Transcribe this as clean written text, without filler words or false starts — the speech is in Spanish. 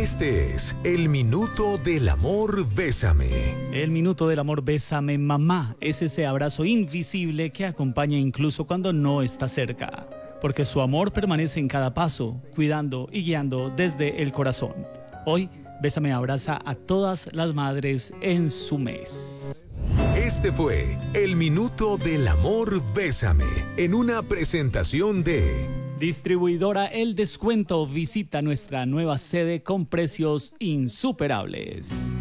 Este es el Minuto del Amor Bésame. El Minuto del Amor Bésame Mamá es ese abrazo invisible que acompaña incluso cuando no está cerca, porque su amor permanece en cada paso, cuidando y guiando desde el corazón. Hoy, Bésame abraza a todas las madres en su mes. Este fue el Minuto del Amor Bésame, en una presentación de Distribuidora El Descuento. Visita nuestra nueva sede con precios insuperables.